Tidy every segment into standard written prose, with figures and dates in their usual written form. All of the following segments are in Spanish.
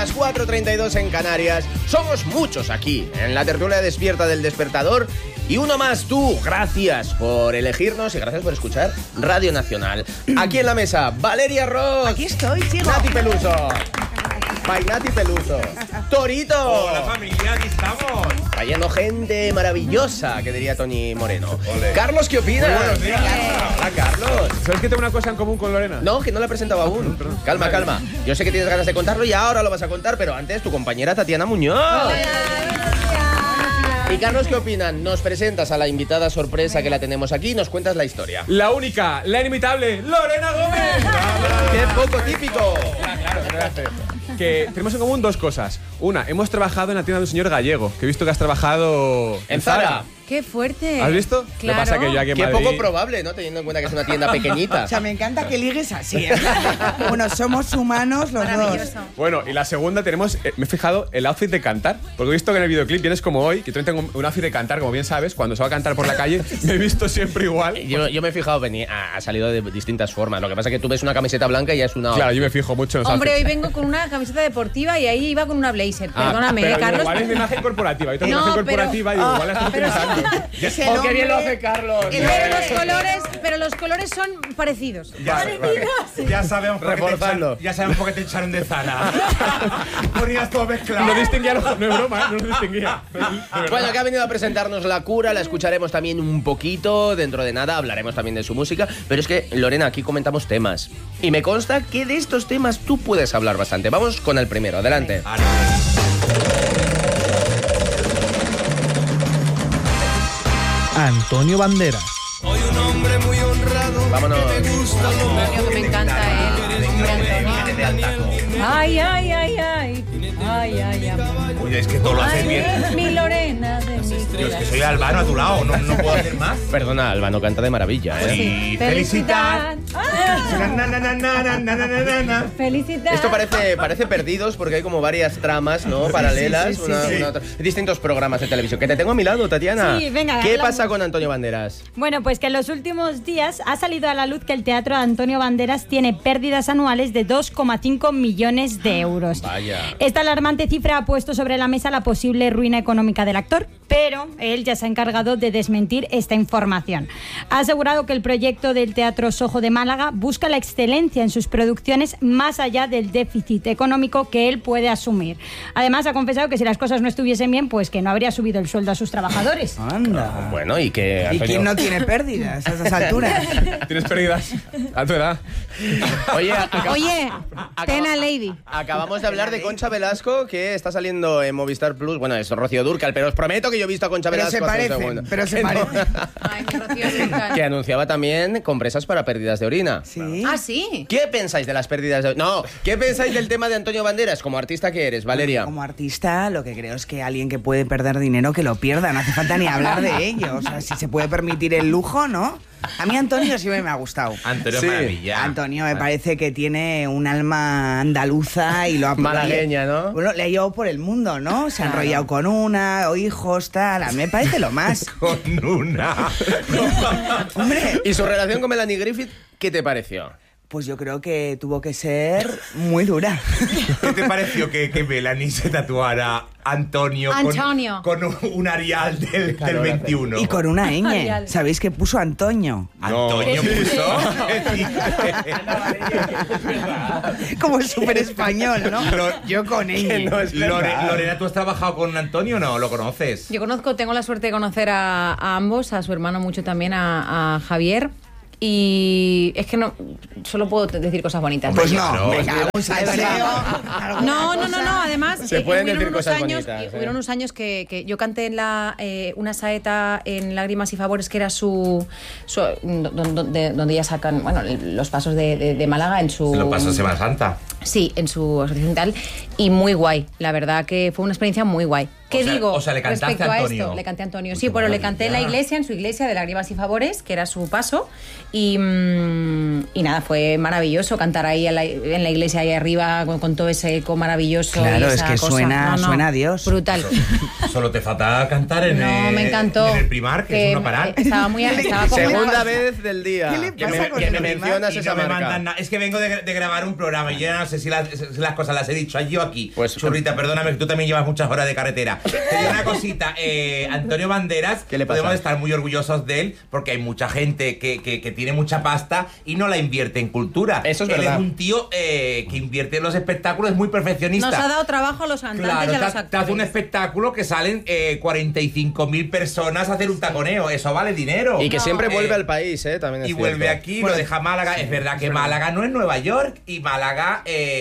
las 4:32 en Canarias. Somos muchos aquí, en la tertulia despierta del Despertador. Y uno más tú. Gracias por elegirnos y gracias por escuchar Radio Nacional. Aquí en la mesa, Valeria Ross. Aquí estoy, chico. Nati Peluso. Nati Peluso. Torito. Hola familia, aquí estamos. Trayendo gente maravillosa, que diría Tony Moreno. Olé. Carlos, ¿qué opinas? Muy buenos días. Hola, Carlos. ¿Sabes que tengo una cosa en común con Lorena? No, que no la he presentado aún. Calma, calma. Yo sé que tienes ganas de contarlo y ahora lo vas a contar, pero antes tu compañera Tatiana Muñoz. Y Carlos, ¿qué opinan? Nos presentas a la invitada sorpresa que la tenemos aquí y nos cuentas la historia. La única, la inimitable, Lorena Gómez. ¡Qué poco típico! Claro, gracias. Que tenemos en común dos cosas. Una, hemos trabajado en la tienda de un señor gallego, que he visto que has trabajado en Zara. ¡Qué fuerte! ¿Has visto? Claro. Lo que pasa que yo aquí en Qué Madrid... poco probable, ¿no? Teniendo en cuenta que es una tienda pequeñita. O sea, me encanta que ligues así. Bueno, somos humanos los dos. Bueno, y la segunda tenemos... me he fijado el outfit de cantar, porque he visto que en el videoclip vienes como hoy, que también tengo un outfit de cantar, como bien sabes, cuando se va a cantar por la calle, me he visto siempre igual. Yo me he fijado, ha salido de distintas formas. Lo que pasa es que tú ves una camiseta blanca y ya es una... Claro, yo me fijo mucho en los Hombre, hoy outfits. vengo con una camiseta deportiva y ahí iba con una blazer. Perdóname, pero Carlos. igual es de imagen corporativa. Yo tengo No, imagen pero- corporativa y digo, igual la estoy utilizando. ¡Oh, qué bien lo hace Carlos! Pero los colores son parecidos. Ya sabemos por qué Reforzando. ya sabemos por qué te echaron de Zara. Ponías todo mezclado. No distinguía, no es broma, no lo distinguía. De verdad. Bueno, que ha venido a presentarnos La Cura, la escucharemos también un poquito, dentro de nada hablaremos también de su música, pero es que, Lorena, aquí comentamos temas. Y me consta que de estos temas tú puedes hablar bastante. Vamos con el primero, adelante. Antonio Banderas. Soy un hombre muy honrado. Vámonos. Que me gusta lo mejor. Que me encanta él. Hombre, Antonio. Ay, ay, ay, ay. Ay, ay, ay. Oye, es que todo lo haces bien. Ay, mi Lorena de mi Yo es que soy Albano a tu lado, no puedo hacer más. Perdona, Albano canta de maravilla, ¿eh? Y felicitar. Felicidad. Esto parece Perdidos porque hay como varias tramas, ¿no? Paralelas, sí, una otra. Distintos programas de televisión. Que te tengo a mi lado, Tatiana. Sí, venga, ¿Qué hablamos. pasa con Antonio Banderas? Bueno, pues que en los últimos días ha salido a la luz que el Teatro de Antonio Banderas tiene pérdidas anuales de 2,5 millones de euros. Vaya. Esta alarmante cifra ha puesto sobre la mesa la posible ruina económica del actor, pero él ya se ha encargado de desmentir esta información. Ha asegurado que el proyecto del Teatro Sojo de Málaga busca la excelencia en sus producciones más allá del déficit económico que él puede asumir. Además, ha confesado que si las cosas no estuviesen bien, pues que no habría subido el sueldo a sus trabajadores. Anda. Bueno, y que ¿Y Antonio... quién no tiene pérdidas a esas alturas? ¿Tienes pérdidas a tu edad? Oye, Oye, Tena Lady. acabamos de hablar de Concha Velasco, que está saliendo en Movistar Plus. Bueno, es Rocío Dúrcal, pero os prometo que yo he visto a Concha Pero Velasco se hace un parecen, segundo. pero se Que no. parecen. Ay, mi Rocío Dúrcal. Que anunciaba también compresas para pérdidas de orina. Sí. Ah, sí. ¿Qué pensáis de las pérdidas de orina? No, ¿qué pensáis del tema de Antonio Banderas? Como artista que eres, Valeria. Como artista, lo que creo es que alguien que puede perder dinero, que lo pierda. No hace falta ni hablar de ello. O sea, si se puede permitir el lujo, ¿no? A mí Antonio siempre me ha gustado. Antonio Sí. Maravilla. Antonio me parece que tiene un alma andaluza y lo ha... Malagueña, ¿no? Bueno, le ha llevado por el mundo, ¿no? Se ha enrollado con una, o hijos, tal. A mí me parece lo más. Con una. Hombre, ¿Y su relación con Melanie Griffith, qué te pareció? pues yo creo que tuvo que ser muy dura. ¿Qué te pareció que Melanie se tatuara Antonio, Antonio. con un Arial del 21? Y con una ñ. Arial. ¿Sabéis que puso Antonio? Antonio Sí. puso. Como súper español, ¿no? Yo con Que ñ. no es verdad. Lorena, ¿tú has trabajado con Antonio o no? ¿Lo conoces? Yo tengo la suerte de conocer a ambos, a su hermano mucho también, a Javier. Y es que no, solo puedo decir cosas bonitas. Pues Hombre, no, claro. venga, un salseo. No, además Se pueden hubieron decir unos cosas años, bonitas, ¿eh? hubieron unos años que yo canté en una saeta en Lágrimas y Favores, que era donde ya sacan, bueno, los pasos de Málaga en su... Lo pasó Semana Santa. Sí, en su asociación y tal, y muy guay, la verdad que fue una experiencia muy guay. ¿Qué digo? O sea, le cantaste respecto a a Antonio. esto? Le canté a Antonio, Uy, sí, qué pero le maravilla. canté en la iglesia, en su iglesia de Lágrimas y Favores, que era su paso. Y nada, fue maravilloso cantar ahí en la iglesia, ahí arriba, con todo ese eco maravilloso. Claro, y es esa que cosa. suena a Dios. Brutal. Solo te falta cantar en, No, me encantó. en el Primar, que es uno parar. Estaba muy... Estaba como- Segunda vez del día ¿Qué le que pasa me, con que el me Primar? mencionas Y esa no me marca. mandan nada. Es que vengo de grabar un programa y yo ya no sé si las cosas las he dicho yo aquí. Pues- Churrita, perdóname que tú también llevas muchas horas de carretera. Te digo una cosita, Antonio Banderas, ¿Qué le pasa? podemos estar muy orgullosos de él porque hay mucha gente que tiene mucha pasta y no la invierte en cultura. Eso es él verdad. es un tío que invierte en los espectáculos, es muy perfeccionista. Nos ha dado trabajo a los cantantes Claro, y a te los te actores. hace un espectáculo que salen 45.000 personas a hacer un taconeo. Eso vale dinero. Y que siempre Eh, vuelve al país, también es y cierto. vuelve aquí, lo deja Málaga. Es verdad que Málaga no es Nueva York. Y Málaga,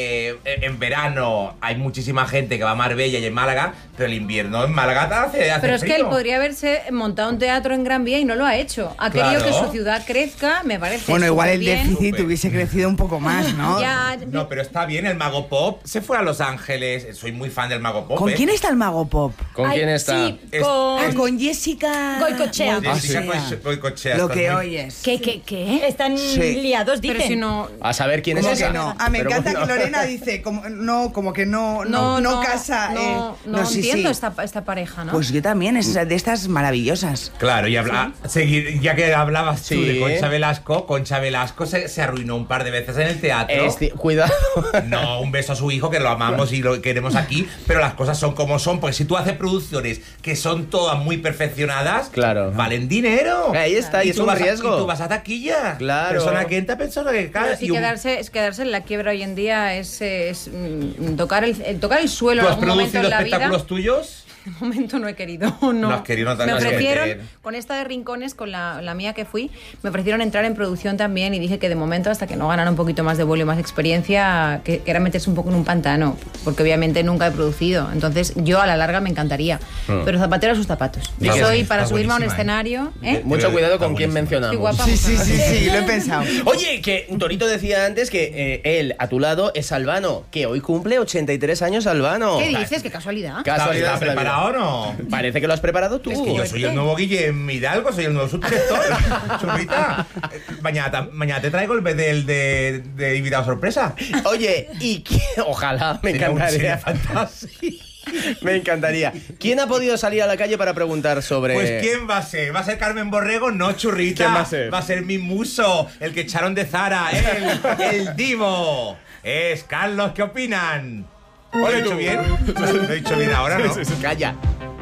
en verano hay muchísima gente que va a Marbella y en Málaga, pero el invierno en Málaga hace Pero es que él frío. podría haberse montado un teatro en Gran Vía y no lo ha hecho. Ha Claro. querido que su ciudad crezca, me parece. Bueno, igual el superbién. déficit Súper. hubiese crecido un poco más, ¿no? Ya, No, pero está bien, el Mago Pop se fue a Los Ángeles. Soy muy fan del Mago Pop. ¿Con quién está el Mago Pop? ¿Con Ay, quién está? Sí, Es- con... Ah, con Jessica Goicoechea. Jessica Goicoechea. Goicoechea, Lo estás que muy- oyes. ¿Qué? Están Sí. liados, dicen. pero si no. A saber quién es ¿Cómo esa. que no? Ah, me Pero encanta bueno. que Lorena dice, como que no casa. No sí, entiendo sí. esta pareja, ¿no? Pues yo también, es de estas maravillosas. Claro, y seguir, ya que hablabas tú Sí. de Concha Velasco se arruinó un par de veces en el teatro. Cuidado. No, un beso a su hijo, que lo amamos y lo queremos aquí, pero las cosas son como son, porque si tú haces producciones que son todas muy perfeccionadas, Claro. valen dinero. Ahí está, y es un riesgo. Y tú vas a taquilla. Claro. Persona quinta, persona que Pero cae. sí quedarse en la quiebra hoy en día es tocar el suelo ¿Tú en has algún momento producido en la vida. espectáculos tuyos? De momento no he querido, no. No has querido, no te me has querido. ofrecieron, con esta de Rincones, con la mía que fui, me ofrecieron entrar en producción también y dije que de momento, hasta que no ganara un poquito más de vuelo y más experiencia, que era meterse un poco en un pantano, porque obviamente nunca he producido. Entonces yo a la larga me encantaría. Pero zapatero a sus zapatos. Yo Está soy buena, para está subirme a un buenísima, escenario. Mucho cuidado con quién buenísimo. mencionamos. Estoy guapa. Sí, lo he pensado. Oye, que Torito decía antes que él, a tu lado, es Albano, que hoy cumple 83 años Albano. ¿Qué dices? Qué casualidad. Casualidad ¿Estás de la vida. preparado o no? Parece que lo has preparado tú. Es que yo soy el nuevo Guillem Hidalgo, soy el nuevo subdirector. Churrita. Mañana te traigo el bedel de invitado sorpresa. Oye, ojalá, me Sería encantaría. fantástico. Me encantaría. ¿Quién ha podido salir a la calle para preguntar sobre...? Pues ¿quién va a ser? ¿Va a ser Carmen Borrego? No, Churrita. ¿Quién va a ser? Va a ser mi muso, el que echaron de Zara, el divo. Es Carlos, ¿qué opinan? ¿Lo he dicho bien? Lo he dicho bien ahora, ¿no? Calla.